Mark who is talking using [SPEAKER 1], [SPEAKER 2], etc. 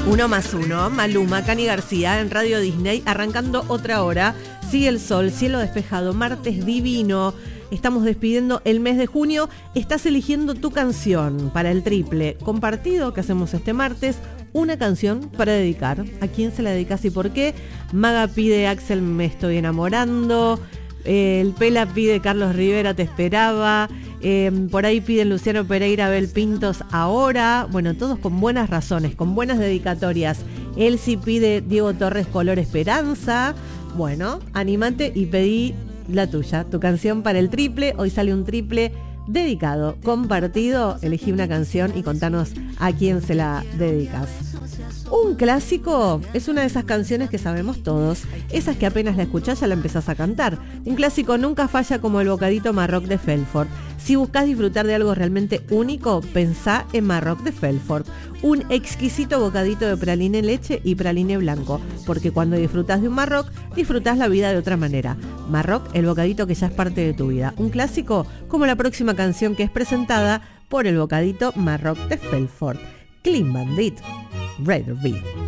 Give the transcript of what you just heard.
[SPEAKER 1] Uno más uno, Maluma, Cani García en Radio Disney, arrancando otra hora. Sigue el sol, cielo despejado, martes divino. Estamos despidiendo el mes de junio. Estás eligiendo tu canción para el triple compartido que hacemos este martes. Una canción para dedicar. ¿A quién se la dedicas y por qué? Maga pide Axel, me estoy enamorando. El Pela pide Carlos Rivera, te esperaba. Por ahí piden Luciano Pereira, Abel Pintos, ahora. Bueno, todos con buenas razones, con buenas dedicatorias. Elsie pide Diego Torres, Color Esperanza. Bueno, anímate y pedí la tuya, tu canción para el triple. Hoy sale un triple dedicado, compartido. Elegí una canción y contanos a quién se la dedicas. Un clásico es una de esas canciones que sabemos todos, esas que apenas la escuchás ya la empezás a cantar. Un clásico nunca falla como el bocadito Marroc de Felfort. Si buscas disfrutar de algo realmente único, pensá en Marroc de Felfort. Un exquisito bocadito de praline leche y praline blanco, porque cuando disfrutás de un Marroc, disfrutás la vida de otra manera. Marroc, el bocadito que ya es parte de tu vida. Un clásico como la próxima canción que es presentada por el bocadito Marroc de Felfort. Clean Bandit, Rather Be.